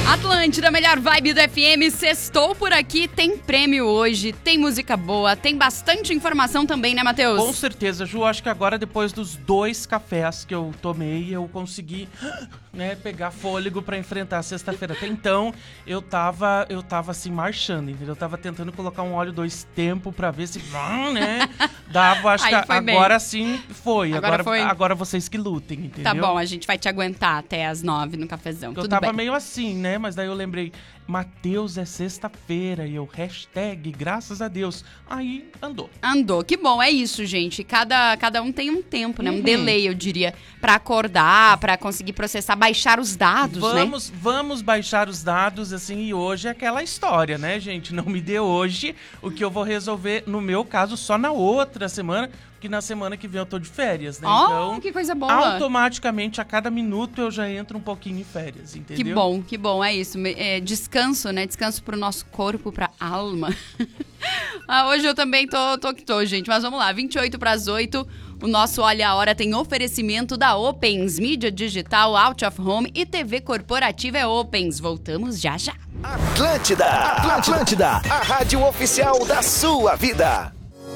Atlântida, melhor vibe do FM, sextou por aqui, tem prêmio hoje, tem música boa, tem bastante informação também, né, Matheus? Com certeza, Ju, acho que agora depois dos 2 cafés que eu tomei, eu consegui, né, pegar fôlego pra enfrentar a sexta-feira. Até então, eu tava assim, marchando, entendeu? Eu tava tentando colocar um óleo 2 tempo pra ver se, né, dava, acho que agora sim foi. Agora vocês que lutem, entendeu? Tá bom, a gente vai te aguentar até as 9 no cafezão, tudo bem. Eu tava meio assim, né, mas daí eu lembrei, Matheus, é sexta-feira, e eu, hashtag, graças a Deus. Aí, andou. Que bom, é isso, gente. Cada um tem um tempo, né? Um delay, eu diria, pra acordar, pra conseguir processar, baixar os dados, né? Vamos baixar os dados, assim, e hoje é aquela história, né, gente? Não me dê hoje o que eu vou resolver, no meu caso, só na outra semana, porque na semana que vem eu tô de férias, né? Então, que coisa boa. Automaticamente, a cada minuto, eu já entro um pouquinho em férias, entendeu? Que bom, é isso. Descanso, né? Descanso pro nosso corpo, pra alma. Hoje eu também tô, gente. Mas vamos lá, 7:58. O nosso Olha a Hora tem oferecimento da Opens, mídia digital, out of home e TV corporativa é Opens. Voltamos já. Atlântida, a rádio oficial da sua vida.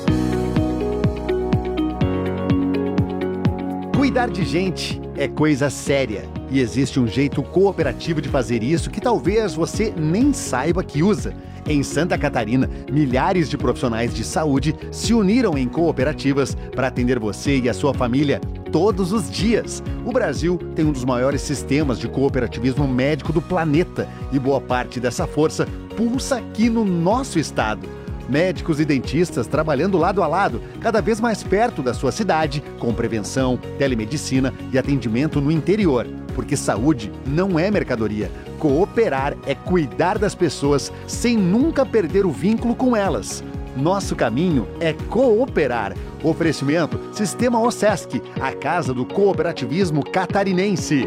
Cuidar de gente é coisa séria e existe um jeito cooperativo de fazer isso que talvez você nem saiba que usa. Em Santa Catarina, milhares de profissionais de saúde se uniram em cooperativas para atender você e a sua família todos os dias. O Brasil tem um dos maiores sistemas de cooperativismo médico do planeta e boa parte dessa força pulsa aqui no nosso estado. Médicos e dentistas trabalhando lado a lado, cada vez mais perto da sua cidade, com prevenção, telemedicina e atendimento no interior. Porque saúde não é mercadoria. Cooperar é cuidar das pessoas sem nunca perder o vínculo com elas. Nosso caminho é cooperar. Oferecimento Sistema OSESC, a casa do cooperativismo catarinense.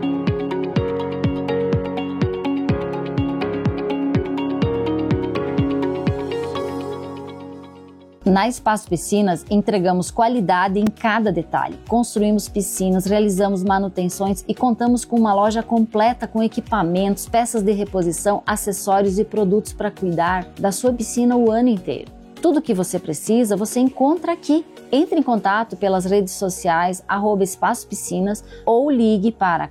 Na Espaço Piscinas, entregamos qualidade em cada detalhe. Construímos piscinas, realizamos manutenções e contamos com uma loja completa com equipamentos, peças de reposição, acessórios e produtos para cuidar da sua piscina o ano inteiro. Tudo o que você precisa, você encontra aqui. Entre em contato pelas redes sociais @Espaço Piscinas ou ligue para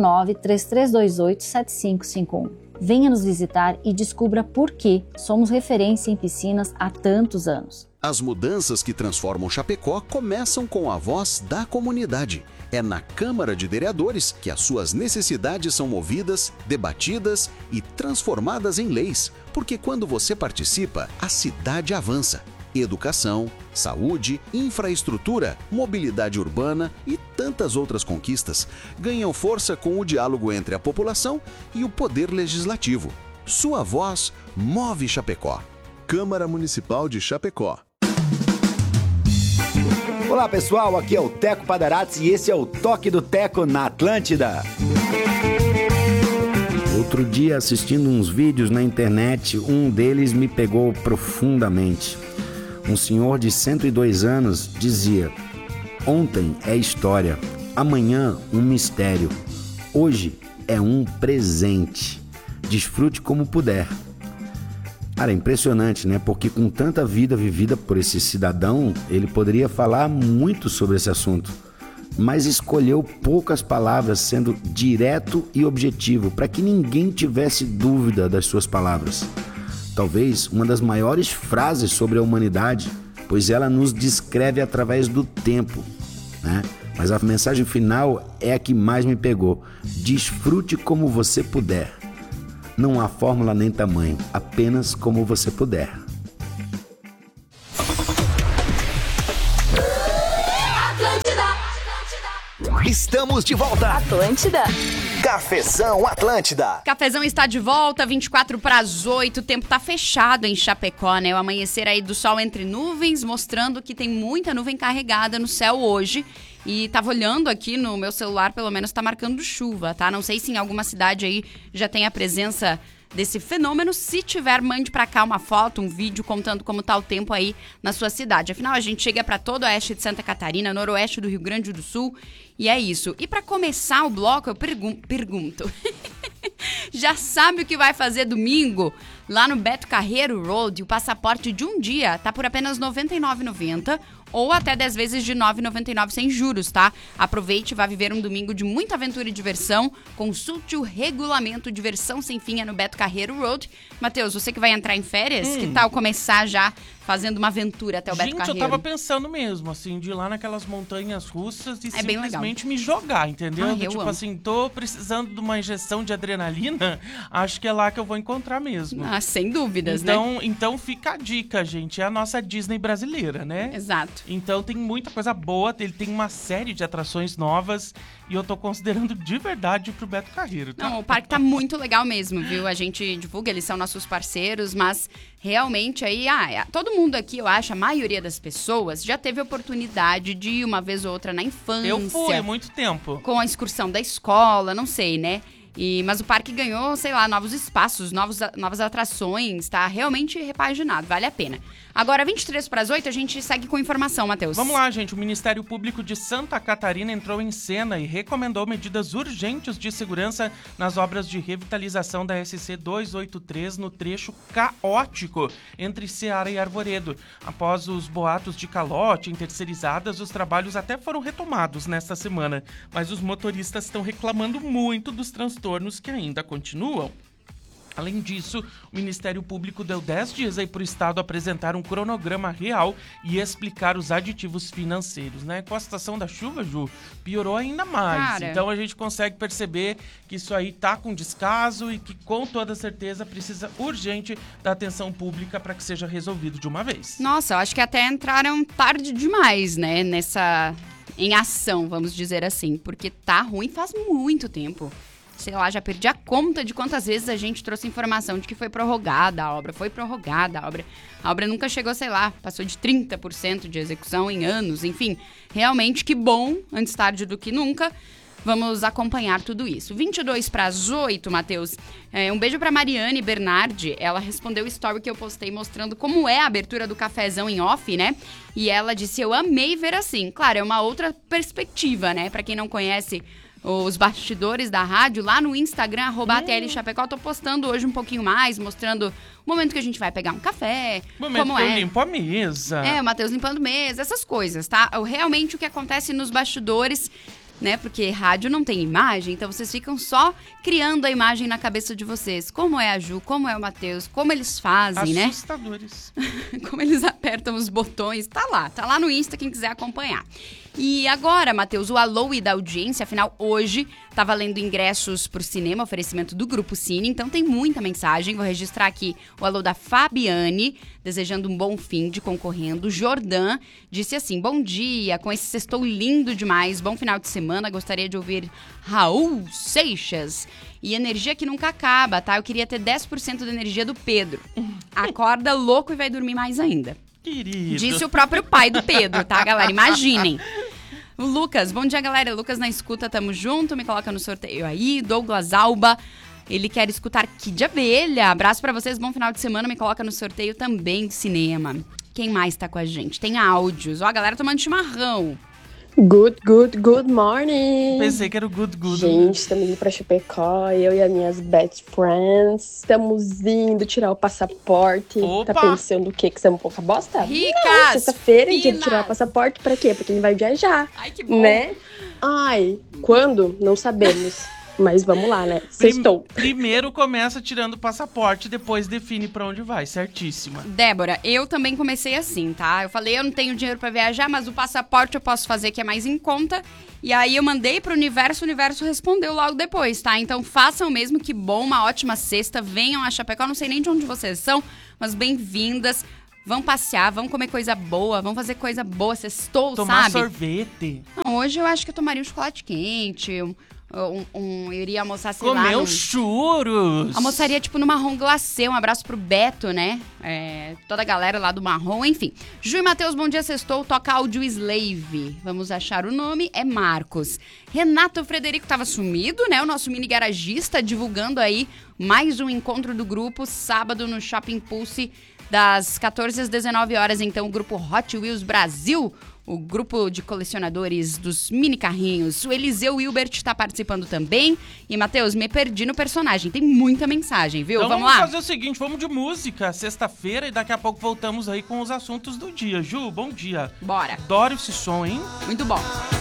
49-3328-7551. Venha nos visitar e descubra por que somos referência em piscinas há tantos anos. As mudanças que transformam Chapecó começam com a voz da comunidade. É na Câmara de Vereadores que as suas necessidades são movidas, debatidas e transformadas em leis. Porque quando você participa, a cidade avança. Educação, saúde, infraestrutura, mobilidade urbana e tantas outras conquistas ganham força com o diálogo entre a população e o poder legislativo. Sua voz move Chapecó. Câmara Municipal de Chapecó. Olá pessoal, aqui é o Teco Padarates e esse é o Toque do Teco na Atlântida. Outro dia, assistindo uns vídeos na internet, um deles me pegou profundamente. Um senhor de 102 anos dizia: ontem é história, amanhã um mistério, hoje é um presente. Desfrute como puder. Cara, é impressionante, né? Porque com tanta vida vivida por esse cidadão, ele poderia falar muito sobre esse assunto, mas escolheu poucas palavras, sendo direto e objetivo, para que ninguém tivesse dúvida das suas palavras. Talvez uma das maiores frases sobre a humanidade, pois ela nos descreve através do tempo, né? Mas a mensagem final é a que mais me pegou. Desfrute como você puder. Não há fórmula nem tamanho, apenas como você puder. Estamos de volta. Atlântida. Cafezão Atlântida. Cafezão está de volta, 7:24. O tempo tá fechado em Chapecó, né? O amanhecer aí do sol entre nuvens, mostrando que tem muita nuvem carregada no céu hoje. E tava olhando aqui no meu celular, pelo menos tá marcando chuva, tá? Não sei se em alguma cidade aí já tem a presença desse fenômeno. Se tiver, mande pra cá uma foto, um vídeo contando como tá o tempo aí na sua cidade. Afinal, a gente chega pra todo o oeste de Santa Catarina, noroeste do Rio Grande do Sul, e é isso. E pra começar o bloco, eu pergunto. Já sabe o que vai fazer domingo? Lá no Beto Carreiro Road, o passaporte de um dia tá por apenas R$ 99,90 ou até 10 vezes de R$ 9,99 sem juros, tá? Aproveite e vá viver um domingo de muita aventura e diversão. Consulte o regulamento Diversão Sem Fim no Beto Carreiro Road. Matheus, você que vai entrar em férias, que tal começar já fazendo uma aventura até o Beto Carreiro? Gente, eu tava pensando mesmo, assim, de ir lá naquelas montanhas russas e É bem legal. simplesmente me jogar, entendeu? Ah, Do eu tipo amo. assim, tô precisando de uma injeção de adrenalina, acho que é lá que eu vou encontrar mesmo. Ah, sem dúvidas, né? Então fica a dica, gente, é a nossa Disney brasileira, né? Exato. Então tem muita coisa boa, ele tem uma série de atrações novas e eu tô considerando de verdade ir pro Beto Carreiro, tá? Não, o parque tá muito legal mesmo, viu? A gente divulga, eles são nossos parceiros, mas realmente aí, todo mundo aqui, eu acho, a maioria das pessoas já teve oportunidade de ir uma vez ou outra na infância. Eu fui há muito tempo. Com a excursão da escola, não sei, né? Mas o parque ganhou, sei lá, novos espaços, novas atrações, tá realmente repaginado, vale a pena. Agora, 7:53, a gente segue com informação, Matheus. Vamos lá, gente. O Ministério Público de Santa Catarina entrou em cena e recomendou medidas urgentes de segurança nas obras de revitalização da SC 283 no trecho caótico entre Ceará e Arvoredo. Após os boatos de calote em terceirizadas, os trabalhos até foram retomados nesta semana, mas os motoristas estão reclamando muito dos transtornos que ainda continuam. Além disso, o Ministério Público deu 10 dias aí para o Estado apresentar um cronograma real e explicar os aditivos financeiros, né? Com a situação da chuva, Ju, piorou ainda mais. Cara. Então a gente consegue perceber que isso aí tá com descaso e que com toda certeza precisa urgente da atenção pública para que seja resolvido de uma vez. Nossa, eu acho que até entraram tarde demais, né? Em ação, vamos dizer assim. Porque tá ruim faz muito tempo. Sei lá, já perdi a conta de quantas vezes a gente trouxe informação de que foi prorrogada a obra, A obra nunca chegou, sei lá, passou de 30% de execução em anos, enfim. Realmente, que bom, antes tarde do que nunca. Vamos acompanhar tudo isso. 7:52, Matheus. Um beijo pra Mariane Bernardi. Ela respondeu o story que eu postei mostrando como é a abertura do cafezão em off, né? E ela disse, eu amei ver assim. Claro, é uma outra perspectiva, né? Pra quem não conhece os bastidores da rádio, lá no Instagram, @ATLChapecó, tô postando hoje um pouquinho mais, mostrando o momento que a gente vai pegar um café, Momento como que é. eu limpo a mesa. O Matheus limpando mesa, essas coisas, tá? Realmente o que acontece nos bastidores, né? Porque rádio não tem imagem, então vocês ficam só criando a imagem na cabeça de vocês. Como é a Ju, como é o Matheus, como eles fazem, né? Assustadores. Como eles apertam os botões. Tá lá no Insta, quem quiser acompanhar. E agora, Matheus, o alô e da audiência, afinal, hoje tá valendo ingressos pro cinema, oferecimento do Grupo Cine, então tem muita mensagem. Vou registrar aqui o alô da Fabiane, desejando um bom fim de concorrendo. Jordan disse assim, bom dia, com esse sextou lindo demais, bom final de semana, gostaria de ouvir Raul Seixas. E energia que nunca acaba, tá? Eu queria ter 10% da energia do Pedro. Acorda louco e vai dormir mais ainda. Querido. Disse o próprio pai do Pedro, tá, galera? Imaginem. O Lucas, bom dia, galera. Lucas na escuta, tamo junto. Me coloca no sorteio aí. Douglas Alba, ele quer escutar Kid Abelha. Abraço pra vocês, bom final de semana. Me coloca no sorteio também de cinema. Quem mais tá com a gente? Tem áudios. Ó, a galera tomando chimarrão. Good morning! Pensei que era o good. Gente, estamos indo pra Chapecó, eu e as minhas best friends. Estamos indo tirar o passaporte. Opa! Tá pensando o quê? Que você é um pouco bosta? Ricas, Não, sexta-feira é dia de finas. tirar o passaporte. Pra quê? Porque ele vai viajar. Ai, que bom. Né? Ai, quando? Não sabemos. Mas vamos lá, né? Sextou. Primeiro começa tirando o passaporte, depois define pra onde vai, certíssima. Débora, eu também comecei assim, tá? Eu falei, eu não tenho dinheiro pra viajar, mas o passaporte eu posso fazer que é mais em conta. E aí eu mandei pro universo, o universo respondeu logo depois, tá? Então façam mesmo, que bom, uma ótima sexta. Venham a Chapecó, não sei nem de onde vocês são, mas bem-vindas. Vão passear, vão comer coisa boa, vão fazer coisa boa, sextou, Tomar sabe? sorvete. Não, hoje eu acho que eu tomaria um chocolate quente, eu iria almoçar, sei lá, Comer uns churros. almoçaria, tipo, no Marrom Glacê. Um abraço pro Beto, né? Toda a galera lá do Marrom, enfim. Ju e Matheus, bom dia, sextou. Toca áudio Slave. Vamos achar o nome. É Marcos. Renato Frederico tava sumido, né? O nosso mini garagista, divulgando aí mais um encontro do grupo, sábado no Shopping Pulse, das 14 às 19 horas. Então, o grupo Hot Wheels Brasil. o grupo de colecionadores dos mini carrinhos. O Eliseu Hilbert tá participando também. E, Matheus, me perdi no personagem. Tem muita mensagem, viu? Então Vamos lá? Vamos fazer o seguinte, vamos de música, sexta-feira, e daqui a pouco voltamos aí com os assuntos do dia. Ju, bom dia. Bora. Adoro esse som, hein? Muito bom.